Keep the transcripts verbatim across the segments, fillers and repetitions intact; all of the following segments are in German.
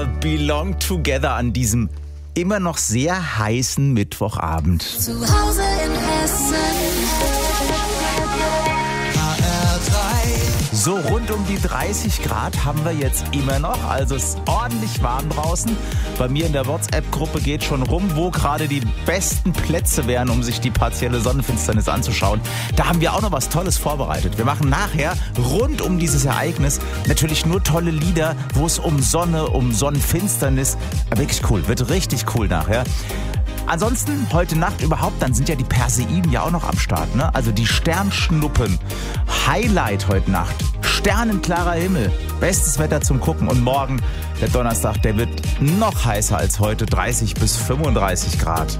All Belong Together an diesem immer noch sehr heißen Mittwochabend. Zu Hause in Hessen. So rund um die dreißig Grad haben wir jetzt immer noch, also es ist ordentlich warm draußen. Bei mir in der WhatsApp-Gruppe geht schon rum, wo gerade die besten Plätze wären, um sich die partielle Sonnenfinsternis anzuschauen. Da haben wir auch noch was Tolles vorbereitet. Wir machen nachher rund um dieses Ereignis natürlich nur tolle Lieder, wo es um Sonne, um Sonnenfinsternis, wirklich cool, wird richtig cool nachher. Ansonsten heute Nacht überhaupt, dann sind ja die Perseiden ja auch noch am Start, ne? Also die Sternschnuppen. Highlight heute Nacht. Sternenklarer Himmel. Bestes Wetter zum Gucken. Und morgen, der Donnerstag, der wird noch heißer als heute. dreißig bis fünfunddreißig Grad.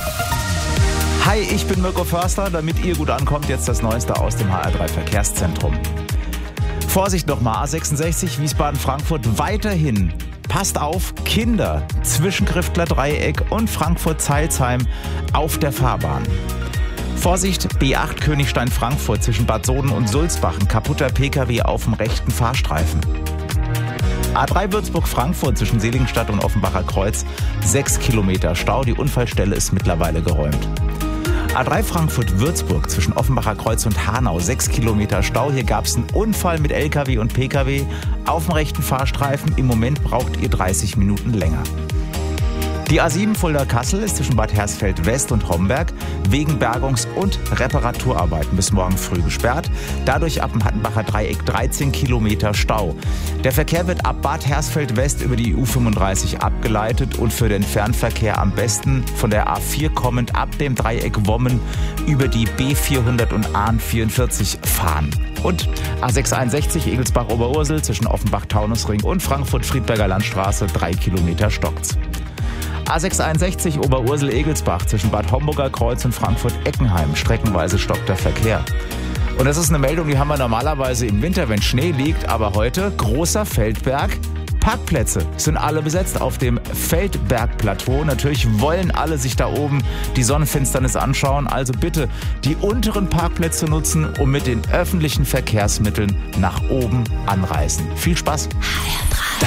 Hi, ich bin Mirko Förster. Damit ihr gut ankommt, jetzt das Neueste aus dem H R drei Verkehrszentrum. Vorsicht nochmal, A sechsundsechzig Wiesbaden-Frankfurt weiterhin. Passt auf, Kinder zwischen Griftler Dreieck und Frankfurt-Zeilsheim auf der Fahrbahn. Vorsicht, B acht Königstein-Frankfurt zwischen Bad Soden und Sulzbach. Ein kaputter Pkw auf dem rechten Fahrstreifen. A drei Würzburg-Frankfurt zwischen Seligenstadt und Offenbacher Kreuz. Sechs Kilometer Stau, die Unfallstelle ist mittlerweile geräumt. A drei Frankfurt-Würzburg zwischen Offenbacher Kreuz und Hanau, sechs Kilometer Stau. Hier gab es einen Unfall mit L K W und P K W auf dem rechten Fahrstreifen. Im Moment braucht ihr dreißig Minuten länger. Die A sieben Fulda-Kassel ist zwischen Bad Hersfeld-West und Homberg wegen Bergungs- und Reparaturarbeiten bis morgen früh gesperrt. Dadurch ab dem Hattenbacher Dreieck dreizehn Kilometer Stau. Der Verkehr wird ab Bad Hersfeld-West über die U fünfunddreißig abgeleitet und für den Fernverkehr am besten von der A vier kommend ab dem Dreieck Wommen über die B vierhundert und A vierundvierzig fahren. Und A sechshunderteinundsechzig Egelsbach-Oberursel zwischen Offenbach-Taunusring und Frankfurt-Friedberger Landstraße, drei Kilometer stockt's. A sechshunderteinundsechzig Oberursel-Egelsbach zwischen Bad Homburger Kreuz und Frankfurt-Eckenheim. Streckenweise stockt der Verkehr. Und das ist eine Meldung, die haben wir normalerweise im Winter, wenn Schnee liegt. Aber heute, großer Feldberg, Parkplätze sind alle besetzt auf dem Feldbergplateau. Natürlich wollen alle sich da oben die Sonnenfinsternis anschauen. Also bitte die unteren Parkplätze nutzen und mit den öffentlichen Verkehrsmitteln nach oben anreisen. Viel Spaß!